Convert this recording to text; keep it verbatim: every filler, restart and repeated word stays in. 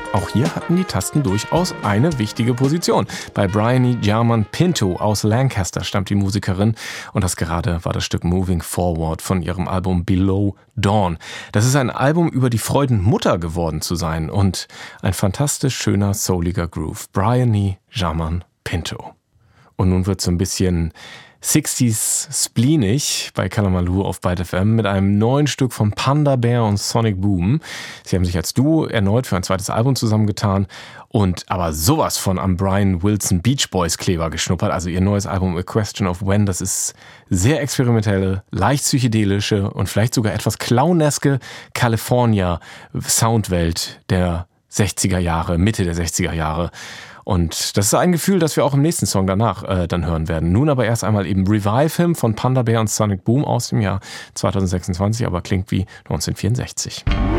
Auch hier hatten die Tasten durchaus eine wichtige Position. Bei Bryony German Pinto aus Lancaster stammt die Musikerin und das gerade war das Stück Moving Forward von ihrem Album Below Dawn. Das ist ein Album über die Freuden, Mutter geworden zu sein und ein fantastisch schöner, souliger Groove. Bryony German Pinto. Und nun wird so ein bisschen sechziger spleenig bei Kalamaloo auf Byte F M mit einem neuen Stück von Panda Bear und Sonic Boom. Sie haben sich als Duo erneut für ein zweites Album zusammengetan und aber sowas von am Brian Wilson Beach Boys Kleber geschnuppert. Also ihr neues Album A Question of When, das ist sehr experimentelle, leicht psychedelische und vielleicht sogar etwas clowneske California Soundwelt der sechziger Jahre, Mitte der sechziger Jahre. Und das ist ein Gefühl, das wir auch im nächsten Song danach äh, dann hören werden. Nun aber erst einmal eben Revive Him von Panda Bear und Sonic Boom aus dem Jahr zweitausendsechsundzwanzig, aber klingt wie neunzehnhundertvierundsechzig.